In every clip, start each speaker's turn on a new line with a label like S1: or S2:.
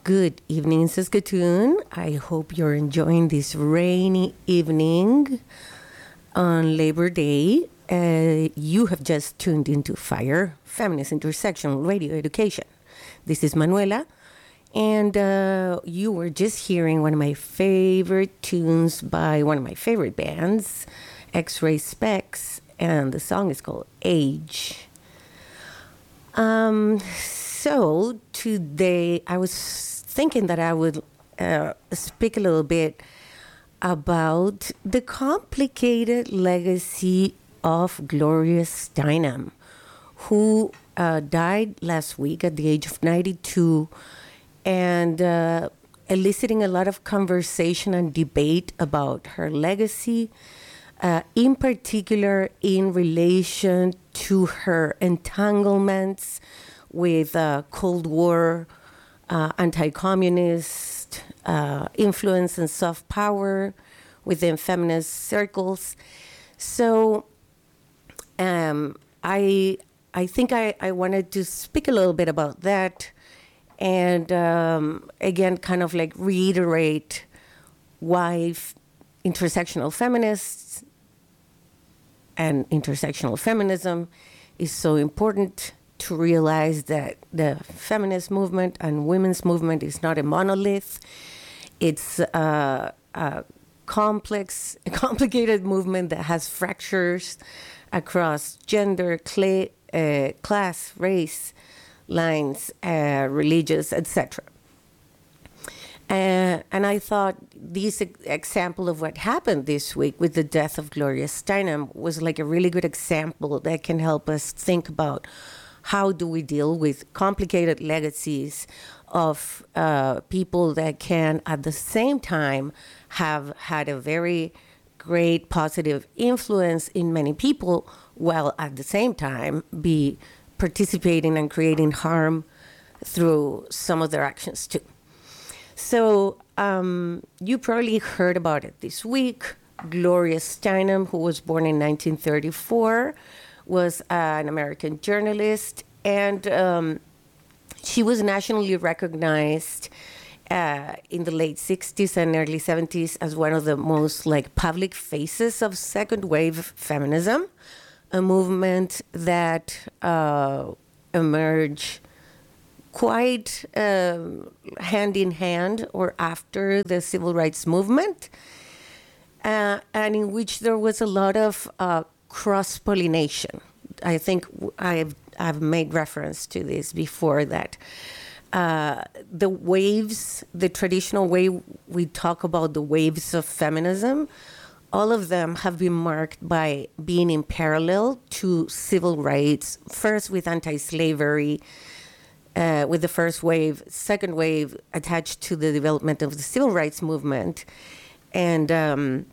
S1: Good evening, Saskatoon. I hope you're enjoying this rainy evening on Labor Day. You have just tuned into FIRE, Feminist Intersectional Radio Education. This is Manuela, and you were just hearing one of my favorite tunes by one of my favorite bands, X-Ray Specs, and the song is called Age. So today I was thinking that I would speak a little bit about the complicated legacy of Gloria Steinem, who died last week at the age of 92, and eliciting a lot of conversation and debate about her legacy, in particular in relation to her entanglements with Cold War, anti-communist influence and soft power within feminist circles. So I think I wanted to speak a little bit about that, and again, kind of like reiterate why intersectional feminists and intersectional feminism is so important, to realize that the feminist movement and women's movement is not a monolith. It's a complicated movement that has fractures across gender, class, race, lines, religious, etc. And I thought this example of what happened this week with the death of Gloria Steinem was like a really good example that can help us think about how do we deal with complicated legacies of people that can, at the same time, have had a very great positive influence in many people, while at the same time be participating and creating harm through some of their actions too. So you probably heard about it this week. Gloria Steinem, who was born in 1934, was an American journalist, and she was nationally recognized in the late 60s and early 70s as one of the most public faces of second wave feminism, a movement that emerged quite hand in hand or after the civil rights movement, and in which there was a lot of cross-pollination. I think I've made reference to this before, that the waves, the traditional way we talk about the waves of feminism, all of them have been marked by being in parallel to civil rights, first with anti-slavery, with the first wave, second wave attached to the development of the civil rights movement, and then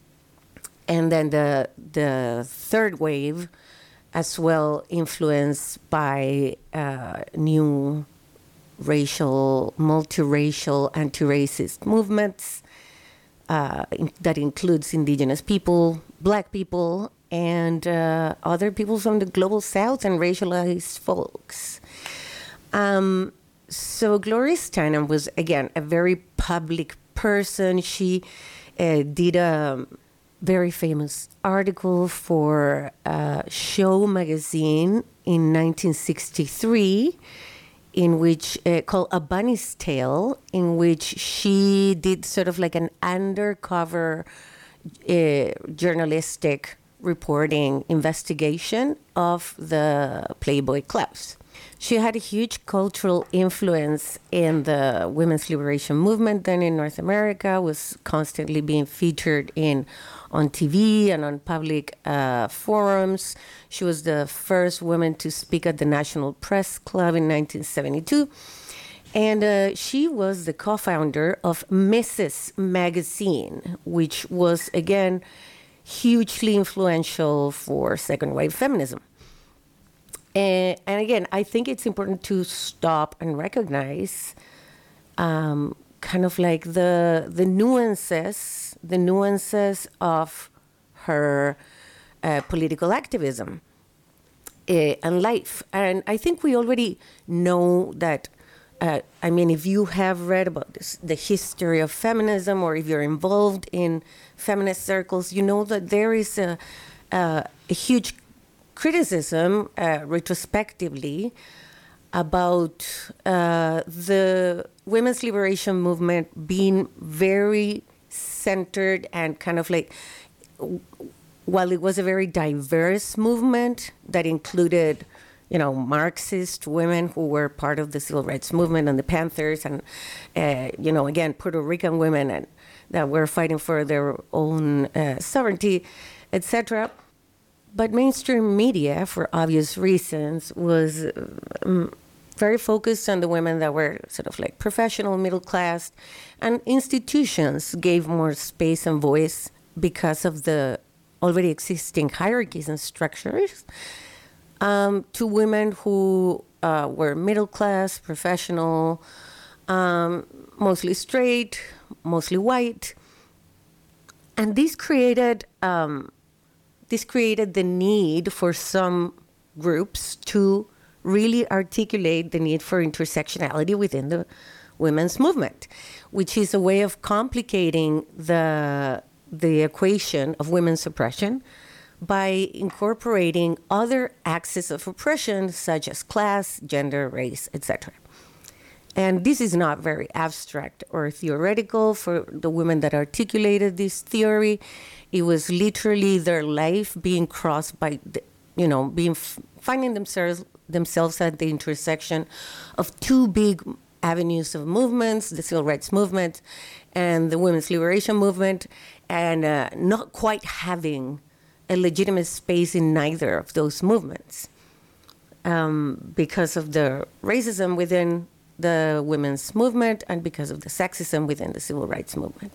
S1: the third wave as well, influenced by new racial, multiracial, anti-racist movements that includes indigenous people, Black people, and other people from the global South and racialized folks. So Gloria Steinem was, again, a very public person. She did a very famous article for Show magazine in 1963, in which called A Bunny's Tale, in which she did sort of like an undercover journalistic reporting investigation of the Playboy clubs. She had a huge cultural influence in the women's liberation movement then in North America, was constantly being featured on TV and on public forums. She was the first woman to speak at the National Press Club in 1972. And she was the co-founder of Mrs. Magazine, which was, again, hugely influential for second wave feminism. And again, I think it's important to stop and recognize kind of like the nuances of her political activism and life. And I think we already know that I mean, if you have read about this, the history of feminism, or if you're involved in feminist circles, you know that there is a huge criticism retrospectively about the women's liberation movement being very centered and kind of like, while it was a very diverse movement that included, you know, Marxist women who were part of the civil rights movement and the Panthers, and, you know, again, Puerto Rican women and that were fighting for their own sovereignty, etc. But mainstream media, for obvious reasons, was very focused on the women that were sort of like professional, middle class, and institutions gave more space and voice because of the already existing hierarchies and structures to women who were middle class, professional, mostly straight, mostly white. And this created the need for some groups to really articulate the need for intersectionality within the women's movement, which is a way of complicating the equation of women's oppression by incorporating other axes of oppression such as class, gender, race, etc. And this is not very abstract or theoretical for the women that articulated this theory. It was literally their life being crossed by, finding themselves at the intersection of two big avenues of movements, the civil rights movement and the women's liberation movement, and not quite having a legitimate space in neither of those movements because of the racism within the women's movement and because of the sexism within the civil rights movement.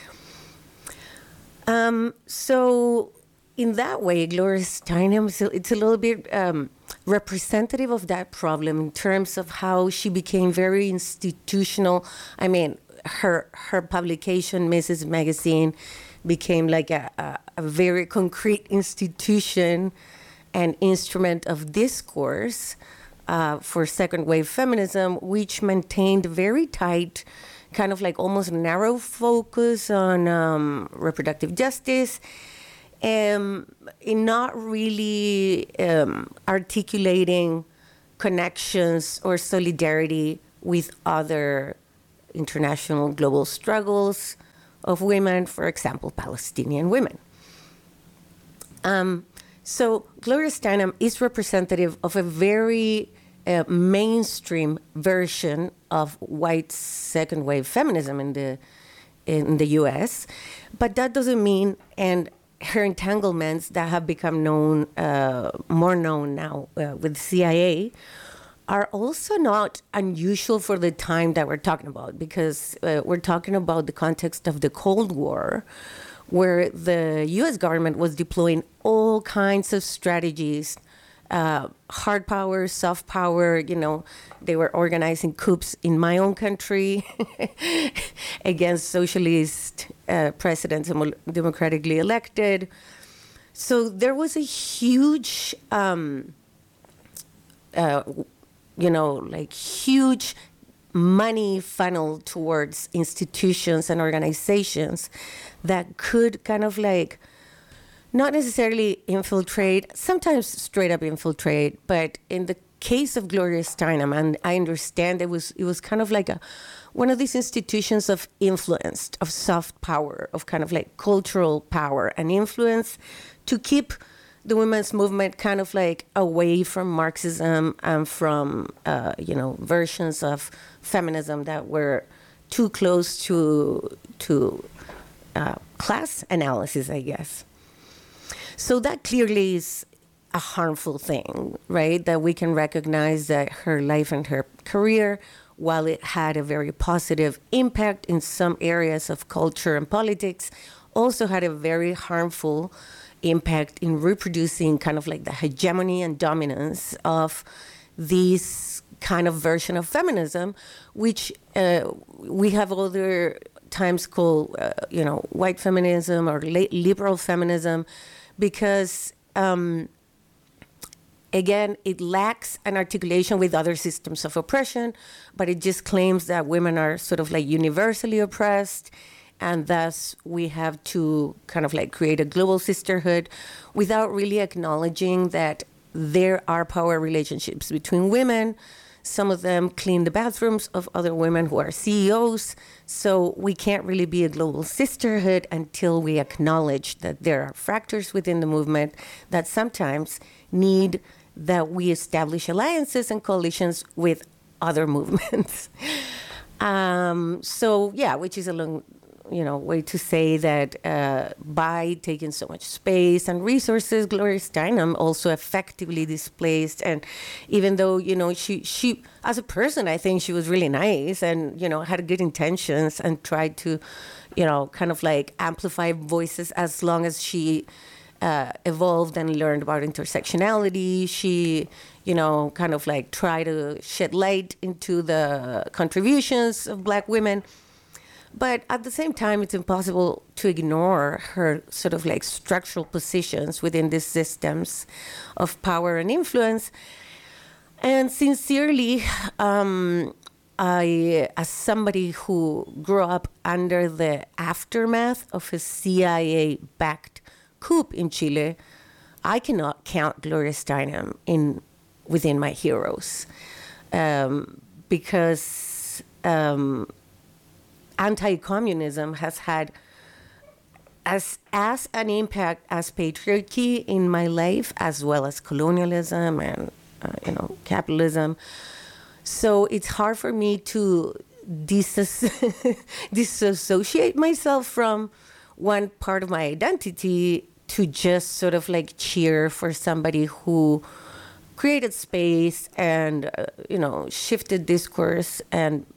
S1: So in that way, Gloria Steinem, it's a little bit representative of that problem in terms of how she became very institutional. I mean, her publication, Mrs. Magazine, became like a very concrete institution and instrument of discourse for second wave feminism, which maintained very tight, kind of like almost narrow focus on reproductive justice, in not really articulating connections or solidarity with other international global struggles of women, for example, Palestinian women. So Gloria Steinem is representative of a very mainstream version of white second wave feminism in the U.S., but that doesn't mean, and her entanglements that have become more known now with the CIA, are also not unusual for the time that we're talking about, because we're talking about the context of the Cold War, where the U.S. government was deploying all kinds of strategies, hard power, soft power. They were organizing coups in my own country against socialist presidents and democratically elected. So there was a huge, huge money funneled towards institutions and organizations that could kind of like not necessarily infiltrate, sometimes straight up infiltrate, but in the case of Gloria Steinem, and I understand it was kind of like one of these institutions of influence, of soft power, of kind of like cultural power and influence to keep the women's movement kind of like away from Marxism and from, versions of feminism that were too close to class analysis, I guess. So that clearly is a harmful thing, right? That we can recognize that her life and her career, while it had a very positive impact in some areas of culture and politics, also had a very harmful impact in reproducing kind of like the hegemony and dominance of this kind of version of feminism, which we have other times called, white feminism or liberal feminism, because Again, it lacks an articulation with other systems of oppression, but it just claims that women are sort of like universally oppressed, and thus we have to kind of like create a global sisterhood without really acknowledging that there are power relationships between women. Some of them clean the bathrooms of other women who are CEOs. So we can't really be a global sisterhood until we acknowledge that there are fractures within the movement that sometimes need that we establish alliances and coalitions with other movements. So yeah, which is a long, way to say that by taking so much space and resources, Gloria Steinem also effectively displaced. And even though, she as a person, I think she was really nice and, had good intentions and tried to, kind of like amplify voices as long as she evolved and learned about intersectionality. She, kind of like tried to shed light into the contributions of Black women. But at the same time, it's impossible to ignore her sort of like structural positions within these systems of power and influence. And sincerely, as somebody who grew up under the aftermath of a CIA-backed coup in Chile, I cannot count Gloria Steinem within my heroes, because anti-communism has had as an impact as patriarchy in my life, as well as colonialism and capitalism. So it's hard for me to disassociate myself from one part of my identity to just sort of like cheer for somebody who created space and shifted discourse and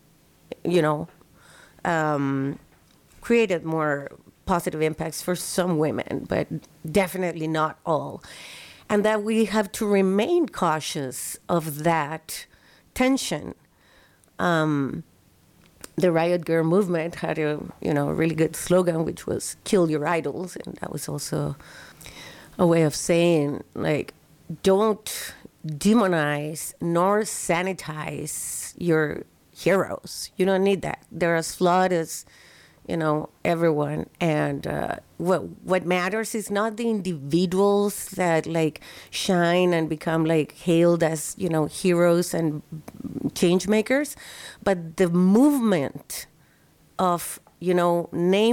S1: created more positive impacts for some women, but definitely not all. And that we have to remain cautious of that tension. The Riot Girl movement had a really good slogan, which was "Kill your idols," and that was also a way of saying, like, don't demonize nor sanitize your heroes. You don't need that. They're as flawed as everyone. And what matters is not the individuals that like shine and become like hailed as heroes and change makers, but the movement of name